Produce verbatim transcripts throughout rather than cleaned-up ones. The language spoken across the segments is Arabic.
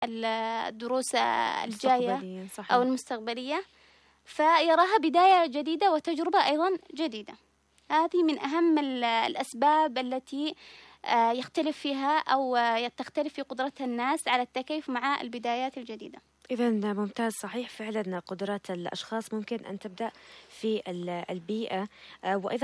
الدروس الجاية صحيح. أو المستقبلية، فيراها بداية جديدة وتجربة أيضا جديدة. هذه من أهم الأسباب التي يختلف فيها أو تختلف في قدرتها الناس على التكيف مع البدايات الجديدة. إذن ممتاز، صحيح فعلا قدرات الأشخاص ممكن أن تبدأ في البيئة، وأيضا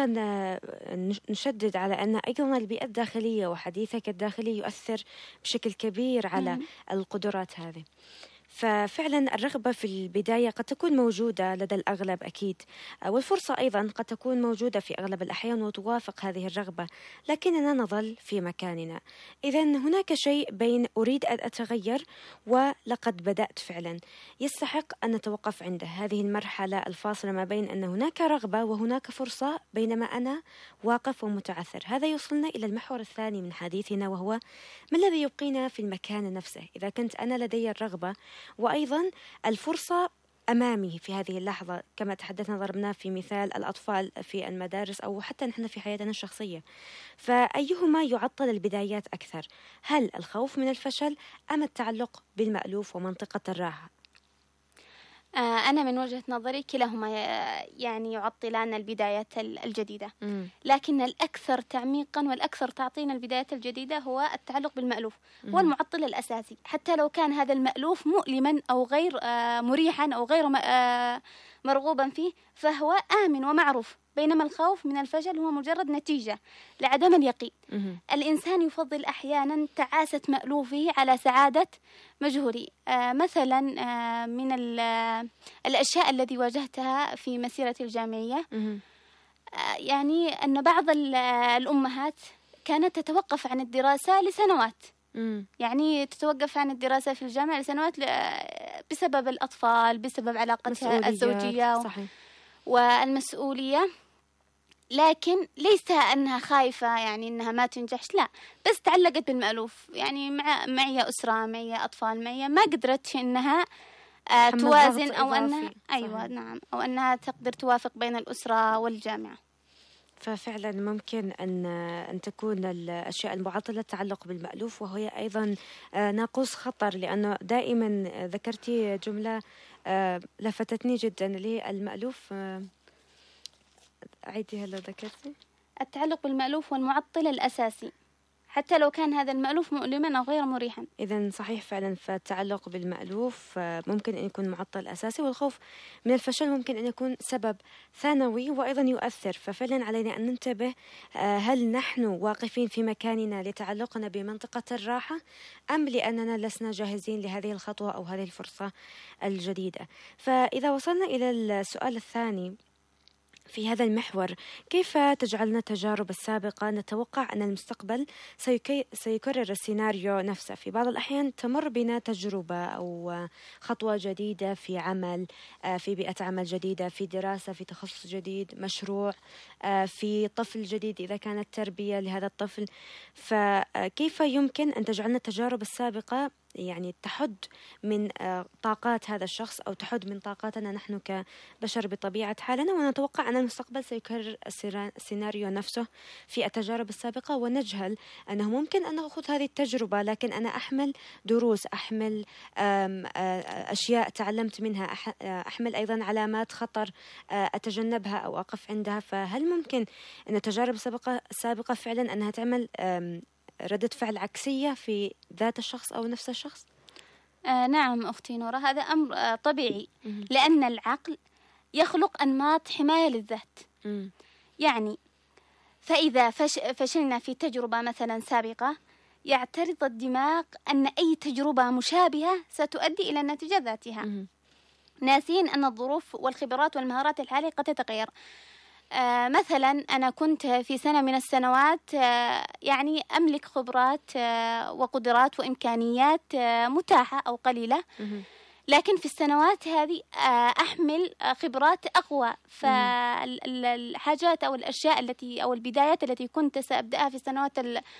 نشدد على أن أيضا البيئة الداخلية وحديثك الداخلي يؤثر بشكل كبير على م- القدرات هذه. ففعلا الرغبة في البداية قد تكون موجودة لدى الأغلب أكيد، والفرصة أيضا قد تكون موجودة في أغلب الأحيان وتوافق هذه الرغبة، لكننا نظل في مكاننا. إذن هناك شيء بين أريد أن أتغير ولقد بدأت فعلا، يستحق أن نتوقف عند هذه المرحلة الفاصلة ما بين أن هناك رغبة وهناك فرصة بينما أنا واقف ومتعثر. هذا يوصلنا إلى المحور الثاني من حديثنا، وهو ما الذي يبقينا في المكان نفسه. إذا كنت أنا لدي الرغبة وأيضا الفرصة أمامي في هذه اللحظة، كما تحدثنا ضربنا في مثال الأطفال في المدارس أو حتى نحن في حياتنا الشخصية، فأيهما يعطل البدايات أكثر؟ هل الخوف من الفشل أم التعلق بالمألوف ومنطقة الراحة؟ أنا من وجهة نظري كلاهما يعني يعطلان البدايات الجديدة، م. لكن الأكثر تعميقا والأكثر تعطينا البدايات الجديدة هو التعلق بالمألوف، هو المعطل الأساسي. حتى لو كان هذا المألوف مؤلما أو غير مريحا أو غير مرغوبا فيه فهو آمن ومعروف، بينما الخوف من الفشل هو مجرد نتيجة لعدم اليقين. م- الإنسان يفضل أحيانا تعاسة مألوفه على سعادة مجهولي. آه مثلا آه من الأشياء التي واجهتها في مسيرتي الجامعية، م- آه يعني أن بعض الأمهات كانت تتوقف عن الدراسة لسنوات، م- يعني تتوقف عن الدراسة في الجامعة لسنوات بسبب الأطفال، بسبب علاقتها الزوجية صحيح. والمسؤولية، لكن ليس أنها خايفة يعني أنها ما تنجحش، لا، بس تعلقت بالمألوف. يعني مع معي أسرة، معي أطفال، معي ما قدرت أنها آه توازن أو أنها أيوة نعم أو أنها تقدر توافق بين الأسرة والجامعة. ففعلا ممكن أن أن تكون الأشياء المعطلة التعلق بالمألوف، وهي أيضا ناقوس خطر، لأنه دائما ذكرتي جملة لفتتني جدا اللي هي المألوف. عيدي هلا ذكرتي. التعلق بالمألوف هو المعطل الأساسي حتى لو كان هذا المألوف مؤلما أو غير مريحا. إذن صحيح فعلا، فالتعلق بالمألوف ممكن أن يكون معطل أساسي، والخوف من الفشل ممكن أن يكون سبب ثانوي وأيضا يؤثر. ففعلا علينا أن ننتبه، هل نحن واقفين في مكاننا لتعلقنا بمنطقة الراحة أم لأننا لسنا جاهزين لهذه الخطوة أو هذه الفرصة الجديدة؟ فإذا وصلنا إلى السؤال الثاني في هذا المحور، كيف تجعلنا التجارب السابقة نتوقع أن المستقبل سيكي سيكرر السيناريو نفسه؟ في بعض الأحيان تمر بنا تجربة أو خطوة جديدة في عمل، في بيئة عمل جديدة، في دراسة، في تخصص جديد، مشروع، في طفل جديد إذا كانت تربية لهذا الطفل. فكيف يمكن أن تجعلنا التجارب السابقة يعني تحد من طاقات هذا الشخص أو تحد من طاقاتنا نحن كبشر بطبيعة حالنا، ونتوقع أن المستقبل سيكرر السيناريو نفسه في التجارب السابقة، ونجهل أنه ممكن أن أخذ هذه التجربة لكن أنا أحمل دروس، أحمل أشياء تعلمت منها، أحمل أيضا علامات خطر أتجنبها أو أقف عندها. فهل ممكن أن التجارب السابقة السابقة فعلا أنها تعمل ردة فعل عكسية في ذات الشخص أو نفس الشخص؟ آه نعم أختي نورة، هذا أمر آه طبيعي، لأن العقل يخلق أنماط حماية للذات. يعني فإذا فش فشلنا في تجربة مثلا سابقة، يعترض الدماغ أن أي تجربة مشابهة ستؤدي إلى النتيجة ذاتها، ناسين أن الظروف والخبرات والمهارات الحالية قد تتغير. آه مثلا أنا كنت في سنة من السنوات آه يعني أملك خبرات آه وقدرات وإمكانيات آه متاحة أو قليلة، لكن في السنوات هذه آه أحمل آه خبرات أقوى. فالحاجات أو الأشياء التي أو البدايات التي كنت سأبدأها في السنوات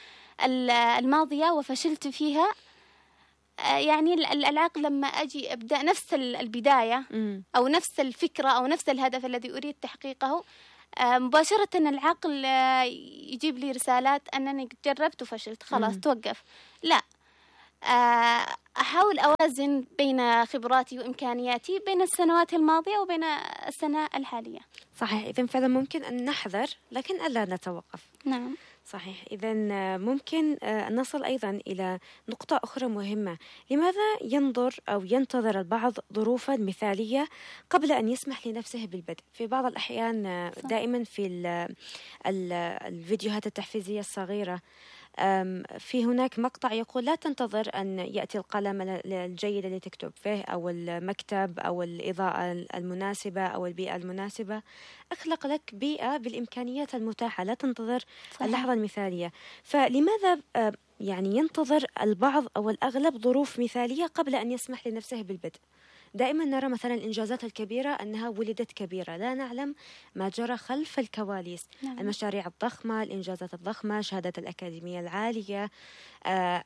الماضية وفشلت فيها، آه يعني العقل لما أجي أبدأ نفس البداية أو نفس الفكرة أو نفس الهدف الذي أريد تحقيقه، مباشرة العقل يجيب لي رسالات أنني جربت وفشلت، خلاص توقف. لا، آه، أحاول أوازن بين خبراتي وإمكانياتي بين السنوات الماضية وبين السنة الحالية. صحيح، إذن فعلا ممكن أن نحذر لكن ألا نتوقف. نعم. صحيح، إذن ممكن أن نصل أيضا إلى نقطة أخرى مهمة. لماذا ينظر أو ينتظر البعض ظروفا مثالية قبل أن يسمح لنفسه بالبدء؟ في بعض الأحيان دائما في ال ال الفيديوهات التحفيزية الصغيرة في هناك مقطع يقول لا تنتظر أن يأتي القلم الجيد اللي تكتب فيه أو المكتب أو الإضاءة المناسبة أو البيئة المناسبة، أخلق لك بيئة بالإمكانيات المتاحة، لا تنتظر صحيح. اللحظة المثالية. فلماذا يعني ينتظر البعض أو الأغلب ظروف مثالية قبل أن يسمح لنفسه بالبدء؟ دائما نرى مثلا الإنجازات الكبيرة أنها ولدت كبيرة، لا نعلم ما جرى خلف الكواليس. نعم. المشاريع الضخمة، الإنجازات الضخمة، شهادات الأكاديمية العالية، آه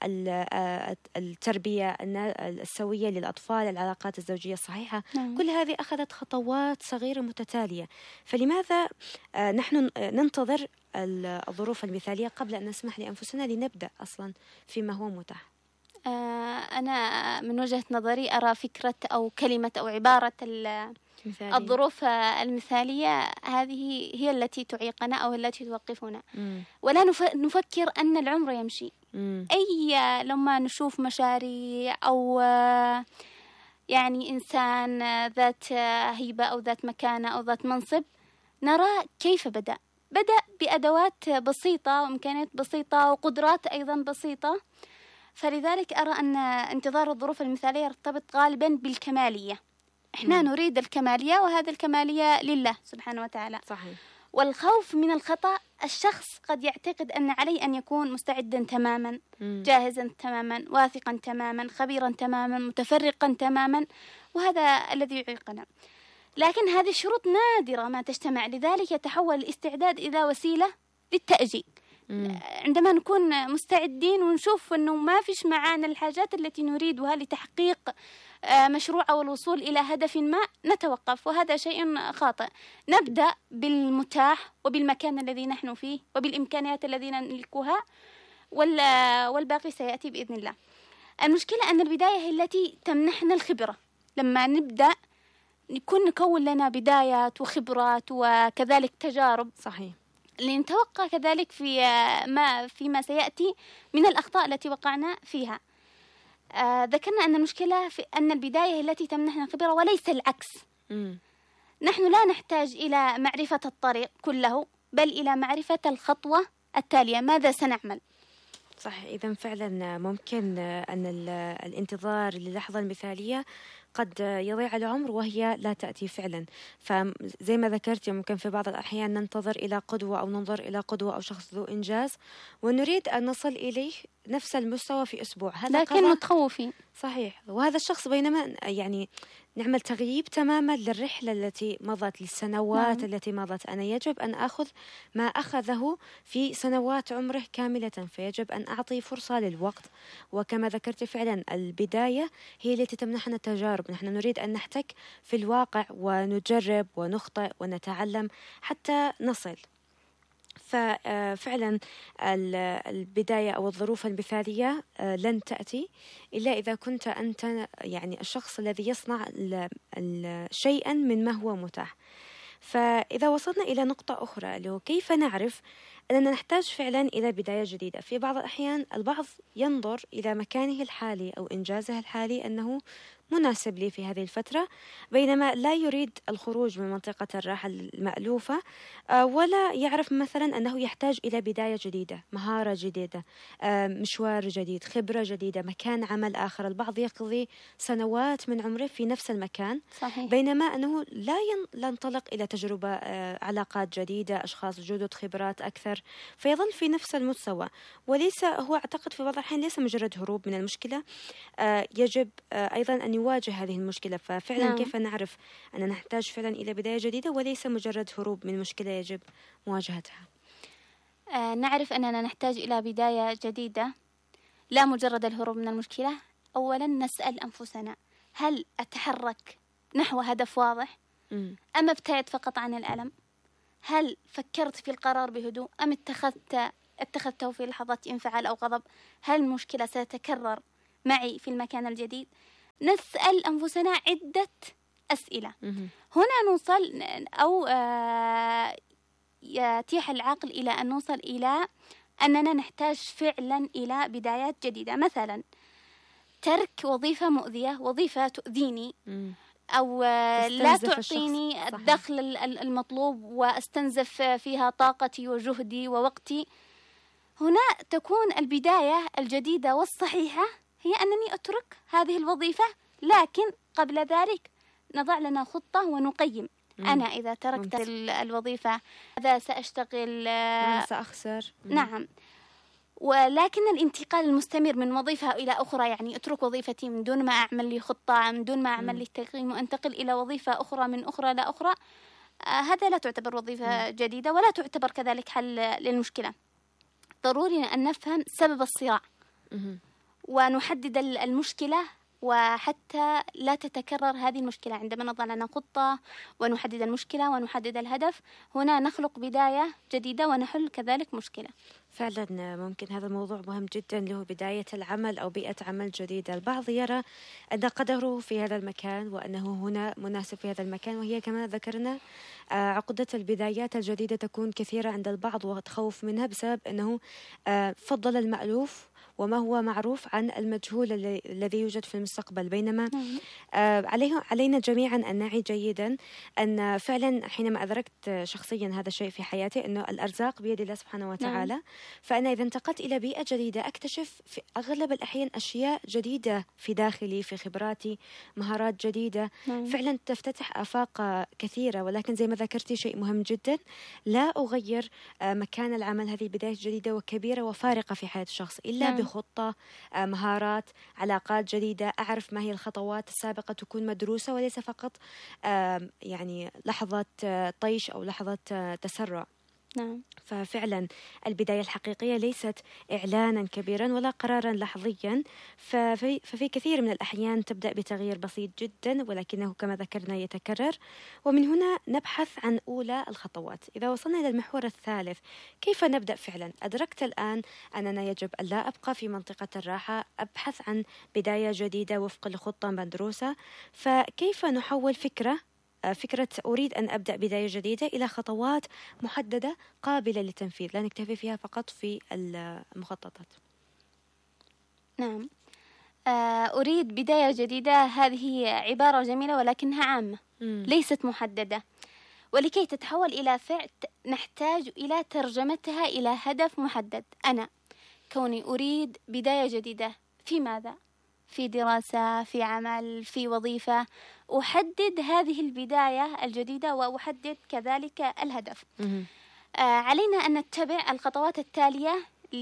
التربية السوية للأطفال، العلاقات الزوجية الصحيحة. نعم. كل هذه أخذت خطوات صغيرة متتالية. فلماذا آه نحن ننتظر الظروف المثالية قبل أن نسمح لأنفسنا لنبدأ أصلا فيما هو متاح؟ أنا من وجهة نظري أرى فكرة أو كلمة أو عبارة مثالية. الظروف المثالية هذه هي التي تعيقنا أو التي توقفنا. مم. ولا نفكر أن العمر يمشي. مم. أي لما نشوف مشاريع أو يعني إنسان ذات هيبة أو ذات مكانة أو ذات منصب، نرى كيف بدأ بدأ بأدوات بسيطة وإمكانيات بسيطة وقدرات أيضا بسيطة. فلذلك أرى أن انتظار الظروف المثالية يرتبط غالبا بالكمالية. إحنا م. نريد الكمالية، وهذا الكمالية لله سبحانه وتعالى. صحيح. والخوف من الخطأ، الشخص قد يعتقد أن عليه أن يكون مستعدا تماما، م. جاهزا تماما، واثقا تماما، خبيرا تماما، متفرقا تماما، وهذا الذي يعيقنا. لكن هذه الشروط نادرة ما تجتمع، لذلك يتحول الاستعداد إلى وسيلة للتأجيل. عندما نكون مستعدين ونشوف أنه ما فيش معانا الحاجات التي نريدها لتحقيق مشروع أو الوصول إلى هدف ما، نتوقف، وهذا شيء خاطئ. نبدأ بالمتاح وبالمكان الذي نحن فيه وبالإمكانيات التي نملكها، والباقي سيأتي بإذن الله. المشكلة أن البداية هي التي تمنحنا الخبرة. لما نبدأ نكون نكون لنا بدايات وخبرات وكذلك تجارب. صحيح. لنتوقع كذلك في ما فيما سيأتي من الأخطاء التي وقعنا فيها. آه ذكرنا أن المشكلة في أن البداية هي التي تمنحنا الخبرة وليس العكس. م. نحن لا نحتاج إلى معرفة الطريق كله، بل إلى معرفة الخطوة التالية، ماذا سنعمل. صح، إذن فعلا ممكن أن الانتظار للحظة المثالية قد يضيع العمر وهي لا تأتي فعلا. فزي ما ذكرت ممكن في بعض الأحيان ننتظر إلى قدوة أو ننظر إلى قدوة أو شخص ذو إنجاز ونريد أن نصل إليه نفس المستوى في أسبوع، هذا لكن متخوفين. صحيح. وهذا الشخص بينما يعني نعمل تغييب تماما للرحلة التي مضت، للسنوات نعم. التي مضت. أنا يجب أن أخذ ما أخذه في سنوات عمره كاملة، فيجب أن أعطي فرصة للوقت. وكما ذكرت فعلا البداية هي التي تمنحنا التجارب. نحن نريد أن نحتك في الواقع ونجرب ونخطئ ونتعلم حتى نصل. ففعلا البداية أو الظروف المثالية لن تأتي إلا إذا كنت أنت يعني الشخص الذي يصنع شيئا من ما هو متاح. فإذا وصلنا إلى نقطة أخرى اللي هو كيف نعرف أننا نحتاج فعلا إلى بداية جديدة. في بعض الأحيان البعض ينظر إلى مكانه الحالي أو إنجازه الحالي أنه مناسب لي في هذه الفترة، بينما لا يريد الخروج من منطقة الراحة المألوفة، ولا يعرف مثلا أنه يحتاج إلى بداية جديدة، مهارة جديدة، مشوار جديد، خبرة جديدة، مكان عمل آخر. البعض يقضي سنوات من عمره في نفس المكان. صحيح. بينما أنه لا ينطلق إلى تجربة علاقات جديدة، أشخاص جدد، خبرات أكثر، فيظل في نفس المستوى. وليس هو أعتقد في بعض الأحيان ليس مجرد هروب من المشكلة، يجب أيضا أن يواجه هذه المشكلة. ففعلا نعم. كيف نعرف أننا نحتاج فعلا إلى بداية جديدة وليس مجرد هروب من مشكلة يجب مواجهتها؟ آه نعرف أننا نحتاج إلى بداية جديدة، لا مجرد الهروب من المشكلة. أولا نسأل أنفسنا، هل أتحرك نحو هدف واضح م. أم ابتعد فقط عن الألم؟ هل فكرت في القرار بهدوء أم اتخذت اتخذته في لحظات انفعال أو غضب؟ هل المشكلة ستتكرر معي في المكان الجديد؟ نسأل أنفسنا عدة أسئلة. هنا نوصل أو يتيح العقل إلى أن نوصل إلى أننا نحتاج فعلا إلى بدايات جديدة، مثلا ترك وظيفة مؤذية، وظيفة تؤذيني أو لا تعطيني الدخل المطلوب وأستنزف فيها طاقتي وجهدي ووقتي. هنا تكون البداية الجديدة والصحيحة هي أنني أترك هذه الوظيفة، لكن قبل ذلك نضع لنا خطة ونقيم. مم. أنا إذا تركت ممتاز. الوظيفة ماذا سأشتغل؟ أنا سأخسر. مم. نعم. ولكن الانتقال المستمر من وظيفة إلى أخرى، يعني أترك وظيفتي من دون ما أعمل لي خطة، من دون ما أعمل لي تقييم، وأنتقل إلى وظيفة أخرى من أخرى لأخرى، آه هذا لا تعتبر وظيفة مم. جديدة، ولا تعتبر كذلك حل للمشكلة. ضروري أن نفهم سبب الصراع مم. ونحدد المشكلة، وحتى لا تتكرر هذه المشكلة. عندما نضع لنا خطة ونحدد المشكلة ونحدد الهدف، هنا نخلق بداية جديدة ونحل كذلك مشكلة. فعلا ممكن هذا الموضوع مهم جدا، له بداية العمل أو بيئة عمل جديدة. البعض يرى أن قدره في هذا المكان وأنه هنا مناسب في هذا المكان، وهي كما ذكرنا عقدة البدايات الجديدة تكون كثيرة عند البعض وتخوف منها بسبب أنه فضل المألوف وما هو معروف عن المجهول الذي يوجد في المستقبل. بينما عليه علينا جميعا أن نعي جيدا أن فعلا حينما أدركت شخصيا هذا الشيء في حياتي، أنه الأرزاق بيد الله سبحانه وتعالى. نعم. فأنا إذا انتقلت إلى بيئة جديدة أكتشف في أغلب الأحيان أشياء جديدة في داخلي، في خبراتي، مهارات جديدة. نعم. فعلا تفتتح آفاق كثيرة. ولكن زي ما ذكرتي شيء مهم جدا، لا أغير مكان العمل، هذه بداية جديدة وكبيرة وفارقة في حياة الشخص، إلا نعم. بخطة، مهارات، علاقات جديدة، أعرف ما هي الخطوات السابقة، تكون مدروسة وليس فقط يعني لحظة طيش أو لحظة تسرع. نعم. ففعلا البداية الحقيقية ليست إعلانا كبيرا ولا قرارا لحظيا، ففي, ففي كثير من الأحيان تبدأ بتغيير بسيط جدا، ولكنه كما ذكرنا يتكرر. ومن هنا نبحث عن أولى الخطوات. إذا وصلنا إلى المحور الثالث، كيف نبدأ فعلا؟ أدركت الآن أننا يجب أن لا أبقى في منطقة الراحة، أبحث عن بداية جديدة وفق الخطة مدروسة. فكيف نحول فكرة فكرة أريد أن أبدأ بداية جديدة إلى خطوات محددة قابلة للتنفيذ، لا نكتفي فيها فقط في المخططات؟ نعم. أريد بداية جديدة، هذه عبارة جميلة ولكنها عامة م. ليست محددة، ولكي تتحول إلى فعل نحتاج إلى ترجمتها إلى هدف محدد. أنا كوني أريد بداية جديدة في ماذا؟ في دراسة، في عمل، في وظيفة، أحدد هذه البداية الجديدة وأحدد كذلك الهدف. آه علينا أن نتبع الخطوات التالية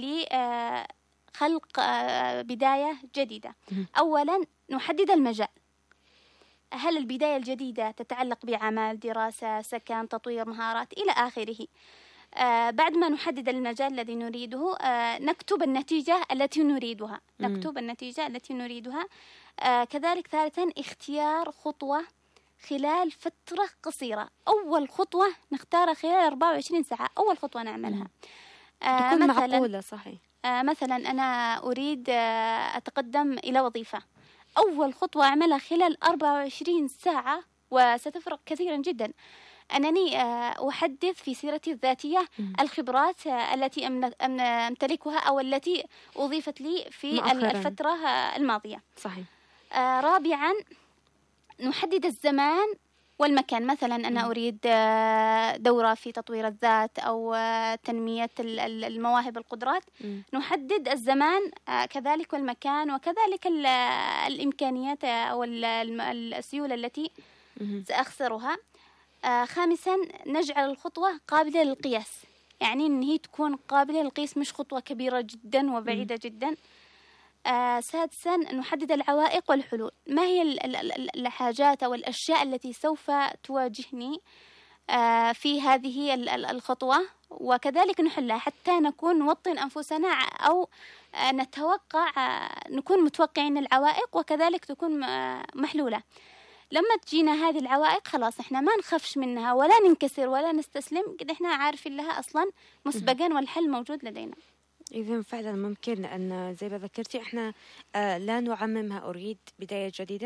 لخلق آه بداية جديدة. أولا نحدد المجال. هل البداية الجديدة تتعلق بعمل، دراسة، سكن، تطوير مهارات إلى آخره. آه بعد ما نحدد المجال الذي نريده، آه نكتب النتيجة التي نريدها نكتب النتيجة التي نريدها آه كذلك ثالثا اختيار خطوة خلال فترة قصيرة. أول خطوة نختارها خلال أربعة وعشرين ساعة، أول خطوة نعملها آه تكون معقولة. صحيح. آه مثلا أنا أريد آه أتقدم إلى وظيفة، أول خطوة أعملها خلال أربعة وعشرين ساعة وستفرق كثيرا جدا. أنني أحدث في سيرتي الذاتية م. الخبرات التي أمتلكها أو التي أضيفت لي في مؤخراً. الفترة الماضية. صحيح. آه رابعاً نحدد الزمان والمكان. مثلاً أنا م. أريد دورة في تطوير الذات أو تنمية المواهب القدرات، م. نحدد الزمان كذلك والمكان وكذلك الإمكانيات أو السيولة التي م. سأخسرها. آه خامساً نجعل الخطوة قابلة للقياس، يعني أن هي تكون قابلة للقياس، مش خطوة كبيرة جدا وبعيدة م. جدا. آه سادساً نحدد العوائق والحلول. ما هي الحاجات أو الأشياء التي سوف تواجهني آه في هذه الخطوة، وكذلك نحلها حتى نكون نوطن أنفسنا أو آه نتوقع آه نكون متوقعين العوائق وكذلك تكون آه محلولة. لما تجينا هذه العوائق خلاص احنا ما نخافش منها ولا ننكسر ولا نستسلم، قد احنا عارفين لها اصلا مسبقا والحل موجود لدينا. إذا فعلا ممكن أن زي ما ذكرتي إحنا آه لا نعممها. أريد بداية جديدة،